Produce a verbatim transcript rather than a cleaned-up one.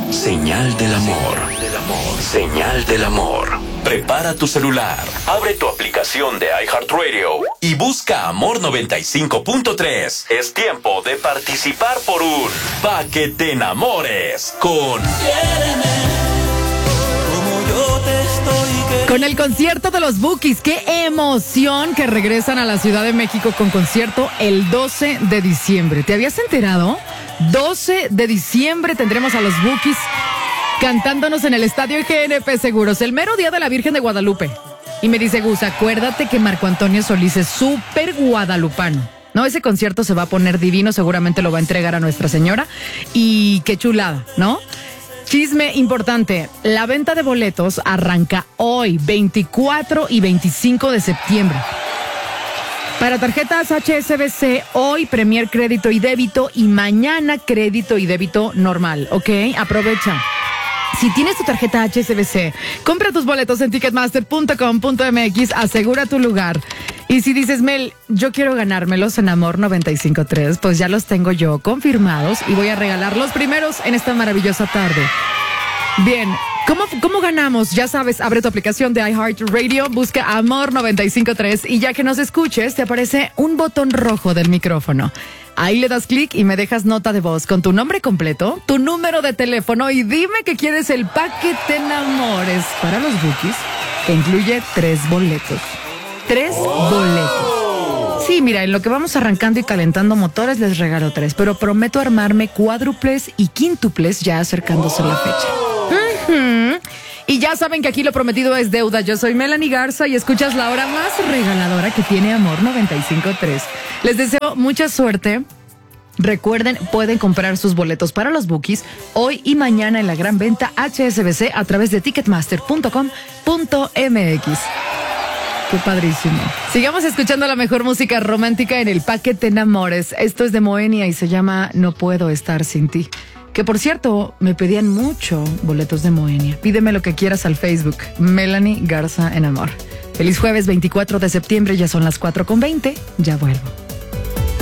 Señal del amor. Señal del amor. Prepara tu celular, abre tu aplicación de iHeartRadio y busca Amor noventa y cinco punto tres. Es tiempo de participar por un Pa' que te enamores con Con el concierto de los Bukis. ¡Qué emoción que regresan a la Ciudad de México con concierto el doce de diciembre! ¿Te habías enterado? doce de diciembre tendremos a los Bukis cantándonos en el Estadio G N P Seguros, el mero día de la Virgen de Guadalupe. Y me dice Gus, acuérdate que Marco Antonio Solís es súper guadalupano. No, ese concierto se va a poner divino, seguramente lo va a entregar a Nuestra Señora. Y qué chulada, ¿no? Chisme importante, la venta de boletos arranca hoy, veinticuatro y veinticinco de septiembre. Para tarjetas H S B C, hoy Premier Crédito y Débito y mañana Crédito y Débito normal, ¿ok? Aprovecha. Si tienes tu tarjeta H S B C, compra tus boletos en ticketmaster punto com punto m x, asegura tu lugar. Y si dices, Mel, yo quiero ganármelos en Amor noventa y cinco punto tres, pues ya los tengo yo confirmados y voy a regalar los primeros en esta maravillosa tarde. Bien, ¿cómo, cómo ganamos? Ya sabes, abre tu aplicación de iHeartRadio, busca Amor noventa y cinco punto tres y ya que nos escuches, te aparece un botón rojo del micrófono. Ahí le das clic y me dejas nota de voz con tu nombre completo, tu número de teléfono y dime que quieres el Pa' que te enamores para los Bukis, que incluye tres boletos. Tres boletos. Sí, mira, en lo que vamos arrancando y calentando motores les regalo tres, pero prometo armarme cuádruples y quíntuples ya acercándose la fecha. Uh-huh. Y ya saben que aquí lo prometido es deuda. Yo soy Melanie Garza y escuchas la hora más regaladora que tiene Amor noventa y cinco punto tres. Les deseo mucha suerte. Recuerden, pueden comprar sus boletos para los Bukis hoy y mañana en la gran venta H S B C a través de ticketmaster punto com punto m x. Qué padrísimo. Sigamos escuchando la mejor música romántica en el Pa' que te enamores. Esto es de Moenia y se llama No puedo estar sin ti. Que por cierto, me pedían mucho boletos de Moenia. Pídeme lo que quieras al Facebook. Melanie Garza en Amor. Feliz jueves veinticuatro de septiembre, ya son las cuatro con veinte. Ya vuelvo.